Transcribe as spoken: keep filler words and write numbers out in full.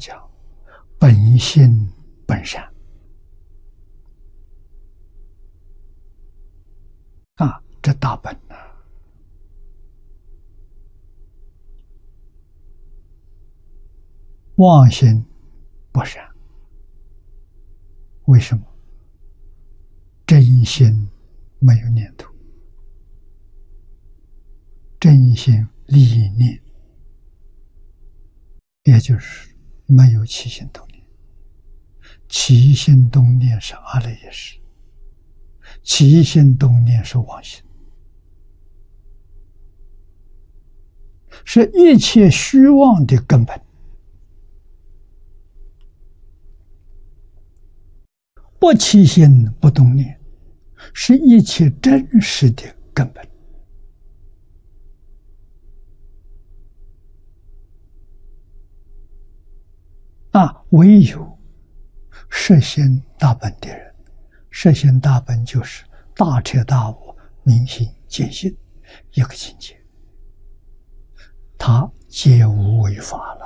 讲，本性本善啊，这大本啊。妄心不善，为什么？真心没有念头，真心理念，也就是没有起心动念。起心动念是阿赖耶识，起心动念是妄心，是一切虚妄的根本。不起心不动念，是一切真实的根本。啊，唯有摄心大本的人，摄心大本就是大彻大悟、明心见性一个境界，他皆无为法了。